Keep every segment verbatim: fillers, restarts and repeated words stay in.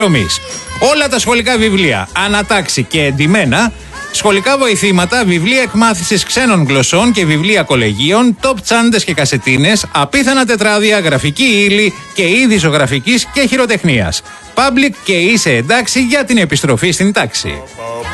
Όλα τα σχολικά βιβλία, ανατάξει και εντυμένα, σχολικά βοηθήματα, βιβλία εκμάθησης ξένων γλωσσών και βιβλία κολεγίων, top τσάντες και κασετίνες, απίθανα τετράδια, γραφική ύλη και είδη ζωγραφικής και χειροτεχνίας. Public και είσαι εντάξει για την επιστροφή στην τάξη.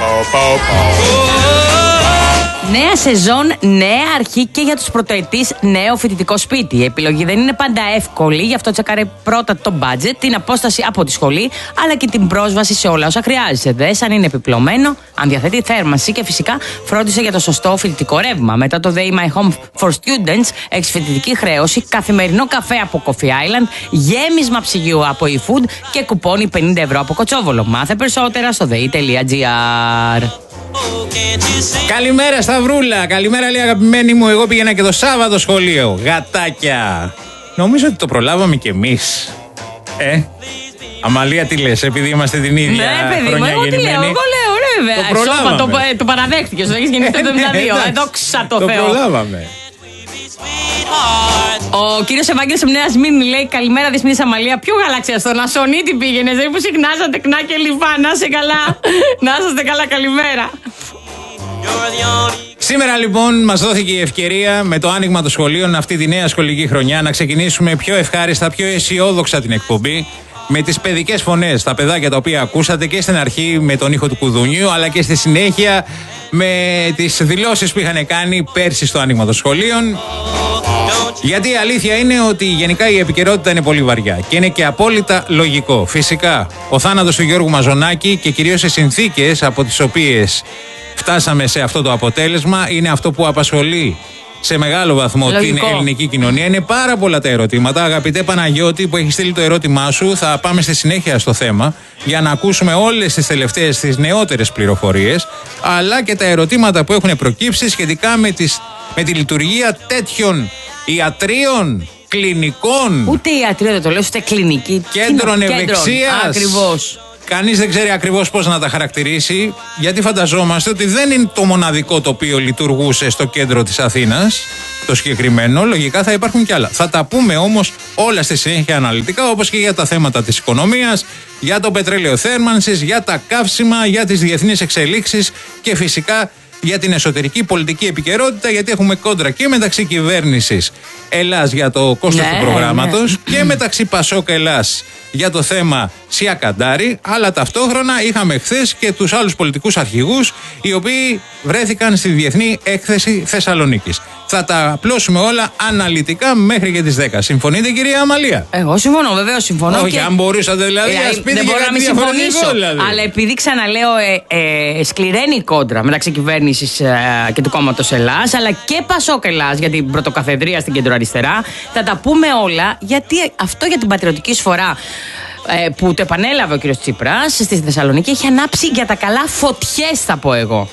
Νέα σεζόν, νέα αρχή και για τους πρωτοετής νέο φοιτητικό σπίτι. Η επιλογή δεν είναι πάντα εύκολη, γι' αυτό τσεκάρε πρώτα το budget, την απόσταση από τη σχολή, αλλά και την πρόσβαση σε όλα όσα χρειάζεσαι. Δες αν είναι επιπλωμένο, αν διαθέτει θέρμανση και φυσικά φρόντισε για το σωστό φοιτητικό ρεύμα. Μετά το Day My Home for Students, εξφοιτητική χρέωση, καθημερινό καφέ από Coffee Island, γέμισμα ψυγείου από eFood και κουπόνι πενήντα ευρώ από Κοτσόβολο. Μάθε περισσότερα στο dei τελεία gr. Καλημέρα Σταυρούλα, καλημέρα λέει αγαπημένη μου. Εγώ πήγαινα και το Σάββατο σχολείο. Γατάκια. Νομίζω ότι το προλάβαμε κι εμείς. Ε, Αμαλία τι λες, επειδή είμαστε την ίδια ναι, παιδί χρονιά μου, εγώ τι λέω, εγώ λέω, ρε, το προλάβαμε. Το, το παραδέχτηκες, έχεις γεννηθεί το εβδομήντα δύο, δόξα τω Θεώ. Το προλάβαμε. Ο κύριος Ευάγγελος Εμνέας Μήνη λέει: καλημέρα, Δεσποινής Αμαλία. Ποιο γαλαξία, στον Ασονίτη πήγαινε, δεν που συχνάζατε κνά και λιβά. Να είσαι καλά, να είσαστε καλά, καλημέρα. Σήμερα λοιπόν μας δόθηκε η ευκαιρία με το άνοιγμα των σχολείων αυτή τη νέα σχολική χρονιά να ξεκινήσουμε πιο ευχάριστα, πιο αισιόδοξα την εκπομπή. Με τις παιδικές φωνές, τα παιδάκια τα οποία ακούσατε και στην αρχή με τον ήχο του κουδουνιού, αλλά και στη συνέχεια με τις δηλώσεις που είχαν κάνει πέρσι στο άνοιγμα των σχολείων. Γιατί η αλήθεια είναι ότι γενικά η επικαιρότητα είναι πολύ βαριά και είναι και απόλυτα λογικό. Φυσικά, ο θάνατος του Γιώργου Μαζονάκη και κυρίως οι συνθήκες από τις οποίες φτάσαμε σε αυτό το αποτέλεσμα είναι αυτό που απασχολεί σε μεγάλο βαθμό λογικό την ελληνική κοινωνία. Είναι πάρα πολλά τα ερωτήματα. Αγαπητέ Παναγιώτη, που έχει στείλει το ερώτημά σου, θα πάμε στη συνέχεια στο θέμα για να ακούσουμε όλες τις τελευταίες, τις νεότερες πληροφορίες, αλλά και τα ερωτήματα που έχουν προκύψει σχετικά με, τις, με τη λειτουργία τέτοιων ιατρίων, κλινικών. Ούτε ιατρείο δεν το λέω, ούτε κλινική. Κέντρων ευεξίας. Ακριβώς. Κανείς δεν ξέρει ακριβώς πώς να τα χαρακτηρίσει, γιατί φανταζόμαστε ότι δεν είναι το μοναδικό το οποίο λειτουργούσε στο κέντρο της Αθήνας, το συγκεκριμένο. Λογικά θα υπάρχουν κι άλλα. Θα τα πούμε όμως όλα στη συνέχεια αναλυτικά, όπως και για τα θέματα της οικονομίας, για το πετρέλαιο θέρμανσης, για τα καύσιμα, για τις διεθνείς εξελίξεις και φυσικά για την εσωτερική πολιτική επικαιρότητα, γιατί έχουμε κόντρα και μεταξύ κυβέρνησης Ελλάς για το κόστος ναι, του προγράμματος ναι. και μεταξύ Πασόκ Ελλάς για το θέμα Σία Καντάρη, αλλά ταυτόχρονα είχαμε χθες και τους άλλους πολιτικούς αρχηγούς οι οποίοι βρέθηκαν στη Διεθνή Έκθεση Θεσσαλονίκης. Θα τα απλώσουμε όλα αναλυτικά μέχρι και τις δέκα. Συμφωνείτε, κυρία Αμαλία? Εγώ συμφωνώ, βεβαίως συμφωνώ. Όχι, και... αν μπορούσατε δηλαδή, ε, ας πείτε δεν μπορώ να μην συμφωνήσω. Δηλαδή. Αλλά επειδή ξαναλέω, ε, ε, σκληραίνει η κόντρα μεταξύ κυβέρνησης ε, και του κόμματος Ελλάς, αλλά και Πασόκ Ελλάς για την πρωτοκαθεδρία στην κεντροαριστερά. Θα τα πούμε όλα, γιατί αυτό για την πατριωτική εισφορά ε, που το επανέλαβε ο κ. Τσίπρας στη Θεσσαλονίκη έχει ανάψει για τα καλά φωτιές, θα πω εγώ.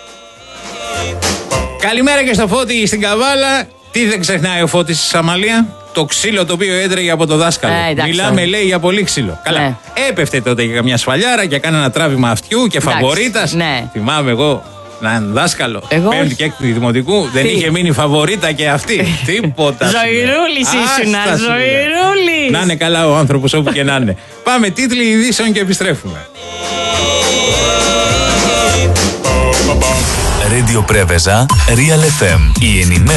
Καλημέρα και στο Φώτη στην Καβάλα. Τι δεν ξεχνάει ο Φώτης της Αμαλία? Το ξύλο το οποίο έτρεγε από το δάσκαλο. Ε, εντάξει, Μιλάμε, λέει, για πολύ ξύλο. Καλά. Ναι. Έπεφτε τότε για καμιά σφαλιάρα και έκανε ένα τράβημα αυτιού και φαβορίτας. Ναι. Θυμάμαι εγώ έναν δάσκαλο. Εγώ... Πέμπτη και έκτη δημοτικού. Τι? Δεν είχε μείνει φαβορίτα και αυτή. Τίποτα. Ζωηρούλης ήσουνα. Ζωηρούλης. Να είναι καλά ο άνθρωπος όπου και να είναι. Πάμε τίτλοι ειδήσεων και επιστρέφουμε. Radio Preveza, Real εφ εμ. Η ενημέρωση